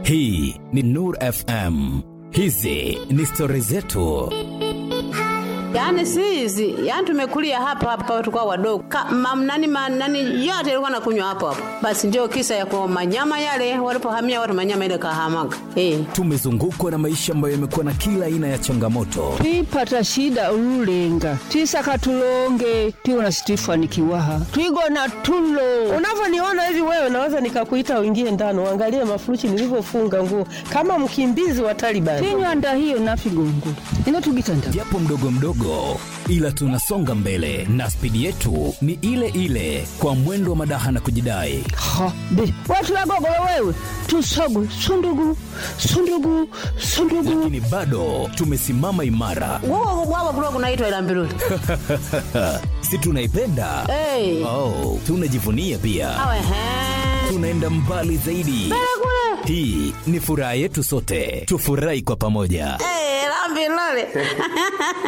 Hii ni Nur FM. Hizi ni story zetu. Yaani sisi, yaani tumekulia hapa tukao wadogo. Nani yote ilikuwa nakunywa hapo. Basi ndio kisa ya kwa manyama yale walipohamia watu manyama ile kahamaga. Tumezungukwa na maisha ambayo yamekuwa na kila aina ya changamoto. Twipata shida ululenga. Twisaka tulonge, tiona Stefani Kiwaha. Twigona tulo. Unavyoniona hivi wewe naweza nikakuita uingie ndani uangalie mafurushi nilivyofunga nguo kama mkimbizi wa Taliban. Tinywanda hiyo nafigongo. Inatugitanda. Japo mdogo mdogo, ila tunasonga mbele na spidi yetu ni ile ile kwa mwendo wa madaha na kujidai. Ha, be, watu wagogolo wewe. Tusogu, sundugu. Lakini bado tumesimama imara. Wao kulikuwa kunaitwa Ilambiruli. Si tunaipenda? Oh, tunajivunia pia. Tunaenda mbali zaidi. Hii ni furaha yetu sote. Tufurahi kwa pamoja. Ilambiruli.